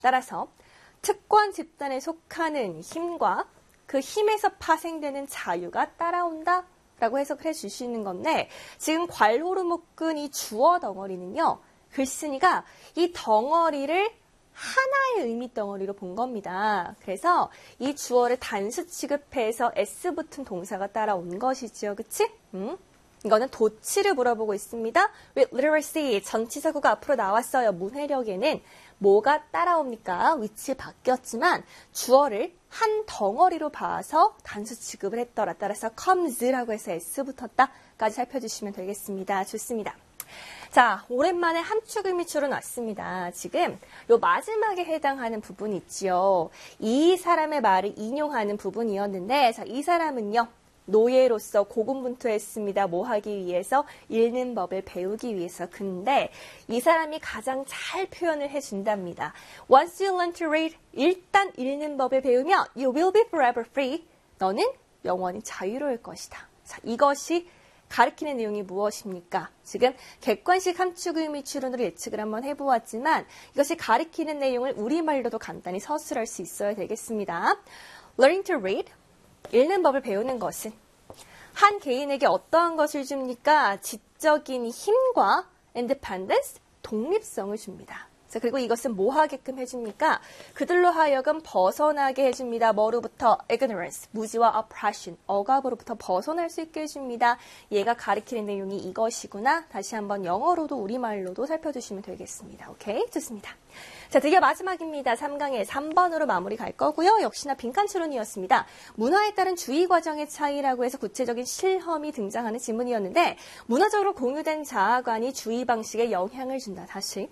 따라서 특권 집단에 속하는 힘과 그 힘에서 파생되는 자유가 따라온다 라고 해석을 해주시는 건데 지금 괄호로 묶은 이 주어 덩어리는요. 글쓴이가 이 덩어리를 하나의 의미 덩어리로 본 겁니다. 그래서 이 주어를 단수 취급해서 S 붙은 동사가 따라온 것이지요. 그치? 이거는 도치를 물어보고 있습니다. With literacy, 전치사구가 앞으로 나왔어요. 문해력에는 뭐가 따라옵니까? 위치 바뀌었지만 주어를 한 덩어리로 봐서 단수 취급을 했더라. 따라서 comes라고 해서 S 붙었다까지 살펴주시면 되겠습니다. 좋습니다. 자, 오랜만에 함축 의미추론 왔습니다. 지금 요 마지막에 해당하는 부분이 있지요. 이 사람의 말을 인용하는 부분이었는데 자, 이 사람은요. 노예로서 고군분투했습니다. 뭐 하기 위해서? 읽는 법을 배우기 위해서. 근데 이 사람이 가장 잘 표현을 해준답니다. Once you learn to read, 일단 읽는 법을 배우면 you will be forever free. 너는 영원히 자유로울 것이다. 자, 이것이 가리키는 내용이 무엇입니까? 지금 객관식 함축 의미 추론으로 예측을 한번 해보았지만 이것이 가리키는 내용을 우리말로도 간단히 서술할 수 있어야 되겠습니다. Learning to read, 읽는 법을 배우는 것은 한 개인에게 어떠한 것을 줍니까? 지적인 힘과 independence, 독립성을 줍니다. 자, 그리고 이것은 뭐 하게끔 해줍니까? 그들로 하여금 벗어나게 해줍니다. 뭐로부터? ignorance, 무지와 oppression, 억압으로부터 벗어날 수 있게 해줍니다. 얘가 가리키는 내용이 이것이구나. 다시 한번 영어로도 우리말로도 살펴주시면 되겠습니다. 오케이? 좋습니다. 자, 드디어 마지막입니다. 3강의 3번으로 마무리 갈 거고요. 역시나 빈칸 추론이었습니다. 문화에 따른 주의 과정의 차이라고 해서 구체적인 실험이 등장하는 지문이었는데 문화적으로 공유된 자아관이 주의 방식에 영향을 준다. 다시.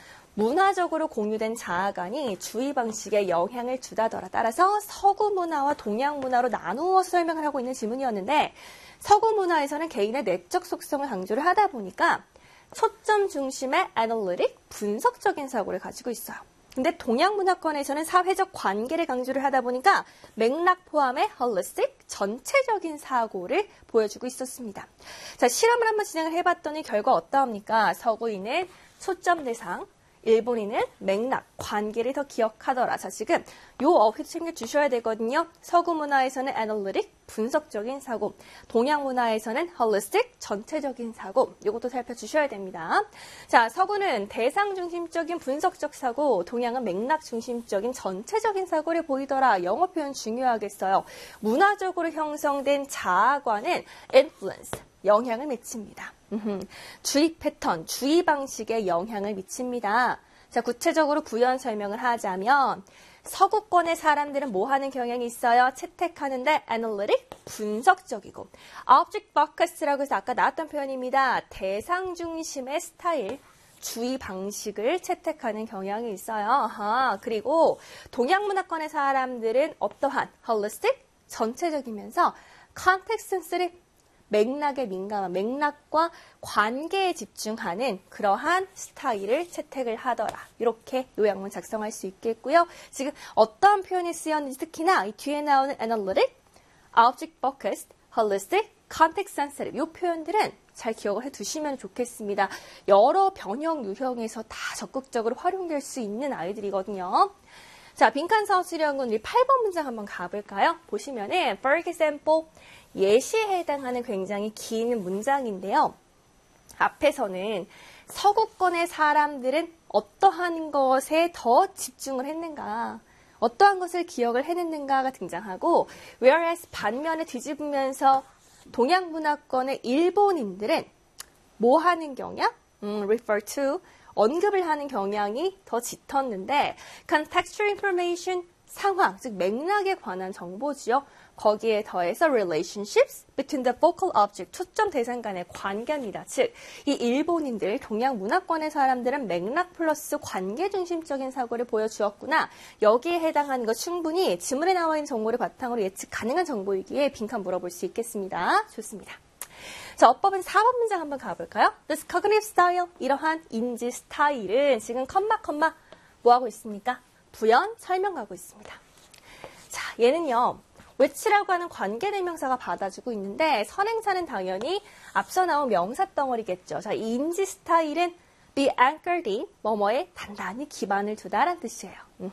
문화적으로 공유된 자아관이 주의 방식에 영향을 주다더라. 따라서 서구 문화와 동양 문화로 나누어서 설명을 하고 있는 지문이었는데 서구 문화에서는 개인의 내적 속성을 강조를 하다 보니까 초점 중심의 애널리틱, 분석적인 사고를 가지고 있어요. 근데 동양 문화권에서는 사회적 관계를 강조를 하다 보니까 맥락 포함의 홀리스틱, 전체적인 사고를 보여주고 있었습니다. 자, 실험을 한번 진행을 해봤더니 결과 어떠합니까? 서구인은 초점 대상, 일본인은 맥락, 관계를 더 기억하더라. 자, 지금 요 어휘도 챙겨주셔야 되거든요. 서구 문화에서는 애널리틱, 분석적인 사고, 동양 문화에서는 홀리스틱, 전체적인 사고, 요것도 살펴주셔야 됩니다. 자, 서구는 대상 중심적인 분석적 사고, 동양은 맥락 중심적인 전체적인 사고를 보이더라. 영어 표현 중요하겠어요. 문화적으로 형성된 자아관은 influence, 영향을 미칩니다. 주의 패턴, 주의 방식에 영향을 미칩니다. 자, 구체적으로 부연 설명을 하자면 서구권의 사람들은 뭐 하는 경향이 있어요? 채택하는데 애널리틱, 분석적이고 object focus라고 해서 아까 나왔던 표현입니다. 대상 중심의 스타일, 주의 방식을 채택하는 경향이 있어요. 아하, 그리고 동양 문화권의 사람들은 어떠한 holistic, 전체적이면서 context sensitive, 맥락에 민감한 맥락과 관계에 집중하는 그러한 스타일을 채택을 하더라. 이렇게 요약문 작성할 수 있겠고요. 지금 어떠한 표현이 쓰였는지 특히나 이 뒤에 나오는 analytic, object focused, holistic, context sensitive 이 표현들은 잘 기억을 해두시면 좋겠습니다. 여러 변형 유형에서 다 적극적으로 활용될 수 있는 아이들이거든요. 자, 빈칸 서술형은 우리 8번 문장 한번 가볼까요? 보시면은 for example 예시에 해당하는 굉장히 긴 문장인데요. 앞에서는 서구권의 사람들은 어떠한 것에 더 집중을 했는가, 어떠한 것을 기억을 해냈는가가 등장하고 whereas 반면에 뒤집으면서 동양 문화권의 일본인들은 뭐 하는 경향? refer to, 언급을 하는 경향이 더 짙었는데 contextual information, 상황, 즉 맥락에 관한 정보지요. 거기에 더해서 relationships between the focal object, 초점 대상 간의 관계입니다. 즉, 이 일본인들, 동양 문화권의 사람들은 맥락 플러스 관계 중심적인 사고를 보여주었구나. 여기에 해당하는 거 충분히 지문에 나와 있는 정보를 바탕으로 예측 가능한 정보이기에 빈칸 물어볼 수 있겠습니다. 좋습니다. 자, 어법은 4번 문장 한번 가볼까요? This cognitive style, 이러한 인지 스타일은 지금 컴마 뭐 하고 있습니까? 부연 설명하고 있습니다. 자, 얘는요. which라고 하는 관계대명사가 받아주고 있는데 선행사는 당연히 앞서 나온 명사 덩어리겠죠. 자, 이 인지 스타일은 be anchored in 뭐뭐에 단단히 기반을 두다라는 뜻이에요.